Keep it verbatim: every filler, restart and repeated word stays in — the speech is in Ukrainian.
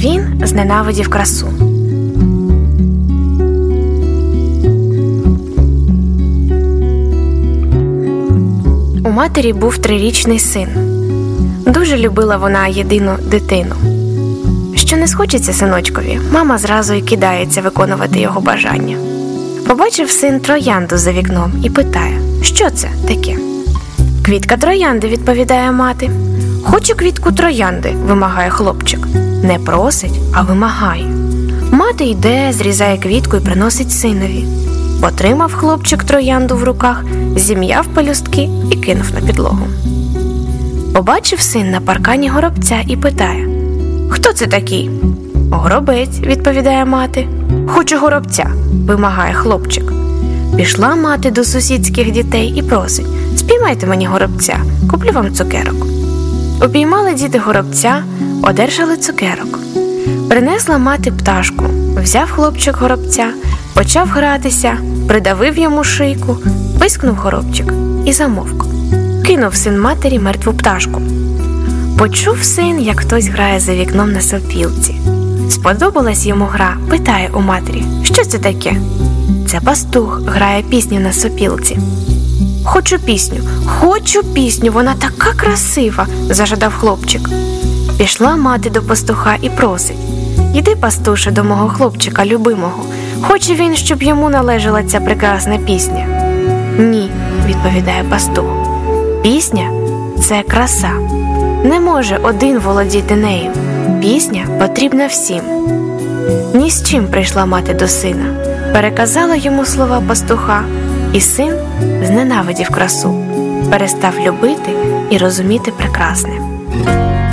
Він зненавидів красу. У матері був трирічний син. Дуже любила вона єдину дитину. Що не схочеться синочкові, мама зразу й кидається виконувати його бажання. Побачив син троянду за вікном і питає, що це таке? «Квітка троянди», – відповідає мати. «Хочу квітку троянди», – вимагає хлопчик. Не просить, а вимагає. Мати йде, зрізає квітку і приносить синові. Потримав хлопчик троянду в руках, зім'яв пелюстки і кинув на підлогу. Побачив син на паркані горобця і питає, «Хто це такий?» «Горобець», – відповідає мати. «Хочу горобця», – вимагає хлопчик. Пішла мати до сусідських дітей і просить, «Спіймайте мені горобця, куплю вам цукерок». Упіймали діти горобця, одержали цукерок. Принесла мати пташку, взяв хлопчик горобця, почав гратися, придавив йому шийку, пискнув горобчик і замовк. Кинув син матері мертву пташку. Почув син, як хтось грає за вікном на сопілці. Сподобалась йому гра, питає у матері, що це таке? Це пастух грає пісню на сопілці. «Хочу пісню, хочу пісню, вона така красива», – зажадав хлопчик. Пішла мати до пастуха і просить, «Іди, пастуше, до мого хлопчика любимого, хоче він, щоб йому належала ця прекрасна пісня». «Ні», – відповідає пастух, «пісня – це краса. Не може один володіти нею. Пісня потрібна всім». Ні з чим прийшла мати до сина, переказала йому слова пастуха, і син зненавидів красу, перестав любити і розуміти прекрасне.